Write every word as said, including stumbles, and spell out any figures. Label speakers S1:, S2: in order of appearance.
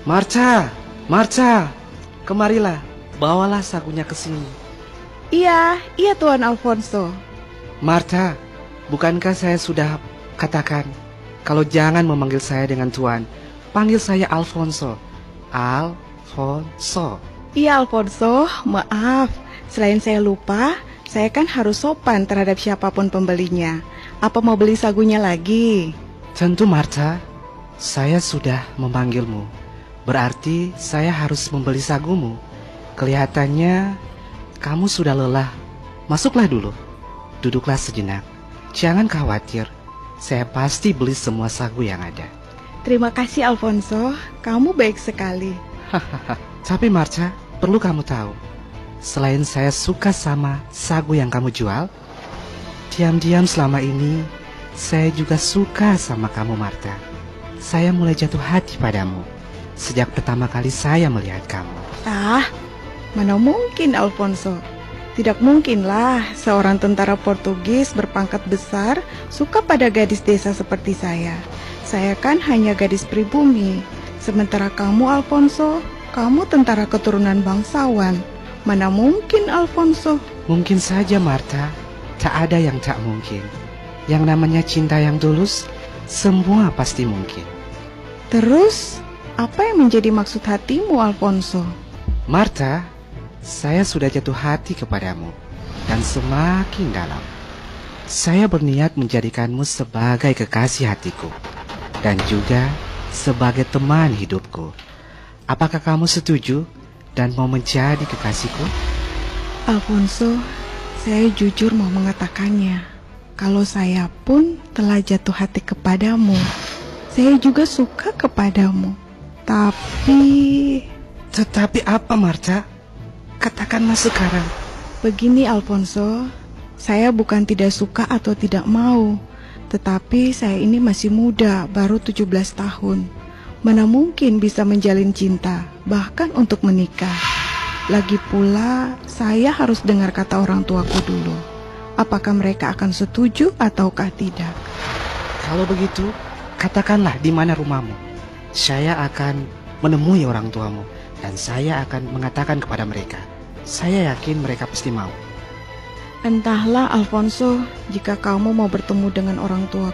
S1: Marta, Marta, kemarilah, bawalah sagunya ke sini.
S2: Iya, iya Tuan Alfonso.
S1: Marta, bukankah saya sudah katakan kalau jangan memanggil saya dengan Tuan, panggil saya Alfonso. Alfonso.
S2: Iya Alfonso, maaf. Selain saya lupa, saya kan harus sopan terhadap siapapun pembelinya. Apa mau beli sagunya lagi?
S1: Tentu Marta, saya sudah memanggilmu. Berarti saya harus membeli sagumu. Kelihatannya kamu sudah lelah. Masuklah dulu. Duduklah sejenak. Jangan khawatir. Saya pasti beli semua sagu yang ada.
S2: Terima kasih Alfonso, kamu baik sekali.
S1: Tapi Marta, perlu kamu tahu, selain saya suka sama sagu yang kamu jual, diam-diam selama ini saya juga suka sama kamu Marta. Saya mulai jatuh hati padamu sejak pertama kali saya melihat kamu.
S2: Ah, mana mungkin Alfonso? Tidak mungkinlah seorang tentara Portugis berpangkat besar suka pada gadis desa seperti saya. Saya kan hanya gadis pribumi. Sementara kamu Alfonso, kamu tentara keturunan bangsawan. Mana mungkin Alfonso?
S1: Mungkin saja Marta, tak ada yang tak mungkin. Yang namanya cinta yang tulus, semua pasti mungkin.
S2: Terus, apa yang menjadi maksud hatimu Alfonso?
S1: Marta, saya sudah jatuh hati kepadamu dan semakin dalam. Saya berniat menjadikanmu sebagai kekasih hatiku dan juga sebagai teman hidupku. Apakah kamu setuju dan mau menjadi kekasihku?
S2: Alfonso, saya jujur mau mengatakannya. Kalau saya pun telah jatuh hati kepadamu. Saya juga suka kepadamu. Tapi...
S1: Tetapi apa Marta? Katakanlah sekarang.
S2: Begini Alfonso, saya bukan tidak suka atau tidak mau, tetapi saya ini masih muda, baru tujuh belas tahun. Mana mungkin bisa menjalin cinta, bahkan untuk menikah. Lagi pula, saya harus dengar kata orang tuaku dulu. Apakah mereka akan setuju ataukah tidak?
S1: Kalau begitu, katakanlah di mana rumahmu. Saya akan menemui orang tuamu dan saya akan mengatakan kepada mereka. Saya yakin mereka pasti mau.
S2: Entahlah Alfonso, jika kamu mau bertemu dengan orang tua